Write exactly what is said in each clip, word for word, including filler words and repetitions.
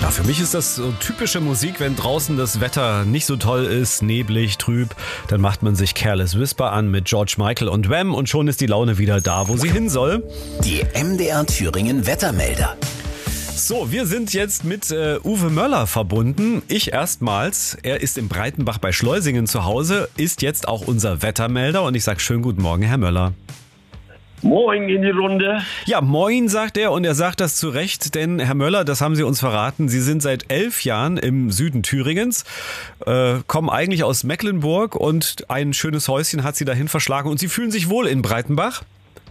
Ja, für mich ist das so typische Musik, wenn draußen das Wetter nicht so toll ist, neblig, trüb, dann macht man sich Careless Whisper an mit George Michael und Wham und schon ist die Laune wieder da, wo sie hin soll. Die M D R Thüringen Wettermelder. So, wir sind jetzt mit äh, Uwe Möller verbunden. Ich erstmals. Er ist in Breitenbach bei Schleusingen zu Hause, ist jetzt auch unser Wettermelder und ich sage schönen guten Morgen, Herr Möller. Moin in die Runde. Ja, moin, sagt er und er sagt das zu Recht, denn Herr Möller, das haben Sie uns verraten, Sie sind seit elf Jahren im Süden Thüringens, äh, kommen eigentlich aus Mecklenburg und ein schönes Häuschen hat Sie dahin verschlagen und Sie fühlen sich wohl in Breitenbach?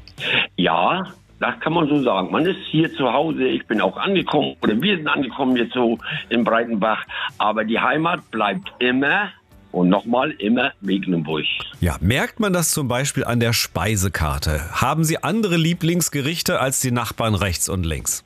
Ja, das kann man so sagen. Man ist hier zu Hause, ich bin auch angekommen, oder wir sind angekommen jetzt so in Breitenbach, aber die Heimat bleibt immer und nochmal immer Mecklenburg. Ja, merkt man das zum Beispiel an der Speisekarte? Haben Sie andere Lieblingsgerichte als die Nachbarn rechts und links?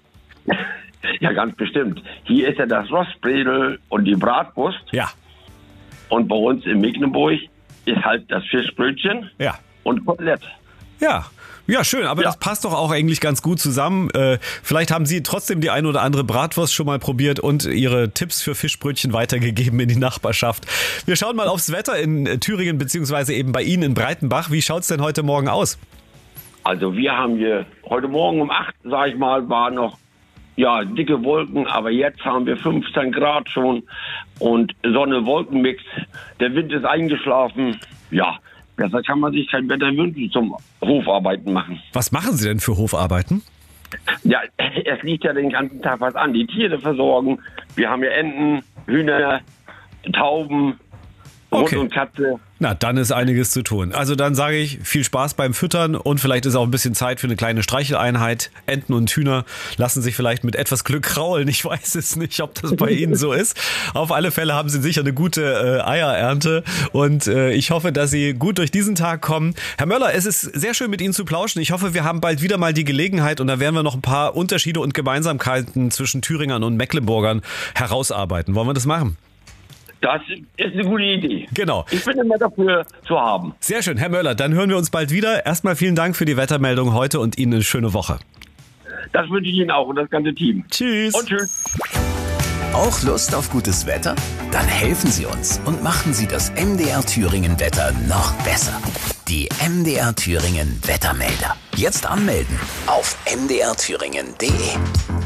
Ja, ganz bestimmt. Hier ist ja das Rostbredel und die Bratwurst. Ja. Und bei uns in Mecklenburg ist halt das Fischbrötchen Ja. und Kotelett. Ja. Ja, schön, aber Ja. das passt doch auch eigentlich ganz gut zusammen. Äh, vielleicht haben Sie trotzdem die ein oder andere Bratwurst schon mal probiert und Ihre Tipps für Fischbrötchen weitergegeben in die Nachbarschaft. Wir schauen mal aufs Wetter in Thüringen beziehungsweise eben bei Ihnen in Breitenbach. Wie schaut's denn heute Morgen aus? Also wir haben hier heute Morgen um acht, sag ich mal, war noch ja dicke Wolken, aber jetzt haben wir fünfzehn Grad schon und Sonne-Wolkenmix. Der Wind ist eingeschlafen. Ja, besser kann man sich kein Wetter wünschen zum Hofarbeiten machen. Was machen Sie denn für Hofarbeiten? Ja, es liegt ja den ganzen Tag was an. Die Tiere versorgen. Wir haben ja Enten, Hühner, Tauben, Hund Okay. und Katze. Na, dann ist einiges zu tun. Also dann sage ich, viel Spaß beim Füttern und vielleicht ist auch ein bisschen Zeit für eine kleine Streicheleinheit. Enten und Hühner lassen sich vielleicht mit etwas Glück kraulen. Ich weiß es nicht, ob das bei Ihnen so ist. Auf alle Fälle haben Sie sicher eine gute äh, Eierernte und äh, ich hoffe, dass Sie gut durch diesen Tag kommen. Herr Möller, es ist sehr schön mit Ihnen zu plauschen. Ich hoffe, wir haben bald wieder mal die Gelegenheit und da werden wir noch ein paar Unterschiede und Gemeinsamkeiten zwischen Thüringern und Mecklenburgern herausarbeiten. Wollen wir das machen? Das ist eine gute Idee. Genau. Ich bin immer dafür zu haben. Sehr schön, Herr Möller, dann hören wir uns bald wieder. Erstmal vielen Dank für die Wettermeldung heute und Ihnen eine schöne Woche. Das wünsche ich Ihnen auch und das ganze Team. Tschüss. Und tschüss. Auch Lust auf gutes Wetter? Dann helfen Sie uns und machen Sie das M D R Thüringen Wetter noch besser. Die M D R Thüringen Wettermelder. Jetzt anmelden auf m d r thüringen punkt d e.